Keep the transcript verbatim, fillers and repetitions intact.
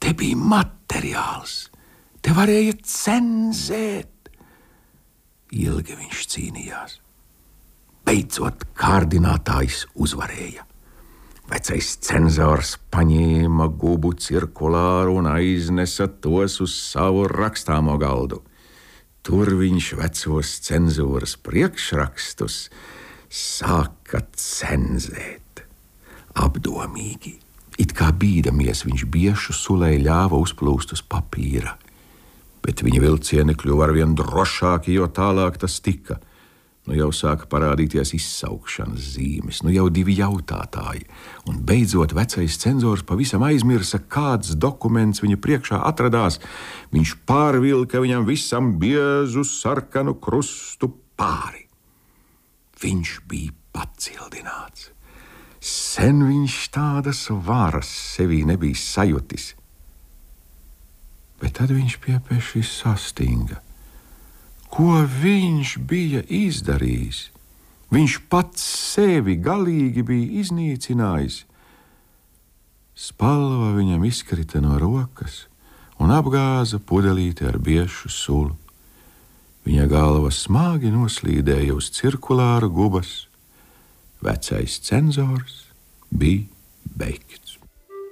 Te bija materiāls, te varēja cenzēt. Ilgi viņš cīnījās. Beidzot, kārdinātājs uzvarēja. Vecais cenzors paņēma gubu cirkulāru un aiznesa tos uz savu rakstāmo galdu. Tur viņš vecos cenzūras priekšrakstus sāka cenzēt. Apdomīgi, it kā bīdamies, viņš biešu sulei ļāva uzplūst uz papīra. Bet viņa vilcieni kļuva arvien drošāki, jo tālāk tas tika. Nu jau sāka parādīties izsaukšanas zīmes, nu jau divi jautātāji. Un beidzot vecais cenzors pavisam aizmirsa, kāds dokuments viņa priekšā atradās. Viņš pārvilka viņam visam biezu sarkanu krustu pāri. Viņš bija pacildināts. Sen viņš tādas varas sevī nebija sajutis. Bet tad viņš piepeši sastinga. Ko viņš bija izdarījis? Viņš pats sevi galīgi bija iznīcinājis. Spalva viņam izkrita no rokas un apgāza pudelīti ar biešu sulu. Viņa galva smagi noslīdēja uz cirkulāra gubas. Vecais cenzors bija beigts.